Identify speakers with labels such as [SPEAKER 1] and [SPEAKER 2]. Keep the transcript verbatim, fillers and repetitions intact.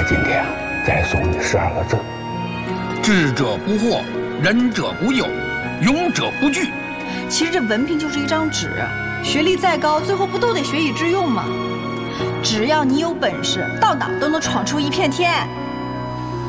[SPEAKER 1] 今天啊，再送你十二个字：
[SPEAKER 2] 智者不惑，仁者不忧，勇者不惧。
[SPEAKER 3] 其实这文凭就是一张纸，学历再高，最后不都得学以致用吗？只要你有本事，到哪都能闯出一片天。